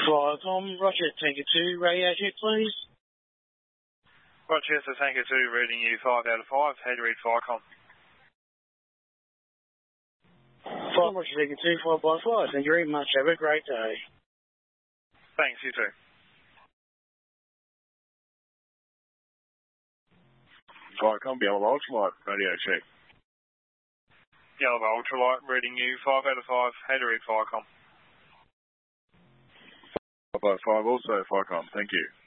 Firecom, Roger, Tanker 2, radio check, please. Rochester, Tanker 2, reading you 5 out of 5. How do you read Firecom? Roger, Tanker 2, 5 by 5. Thank you very much. Have a great day. Thanks, you too. Firecom, Yellow Ultralight, radio check. Yellow Ultralight, reading you 5 out of 5. How do you read Firecom? 5 by 5 also, Firecom. Thank you.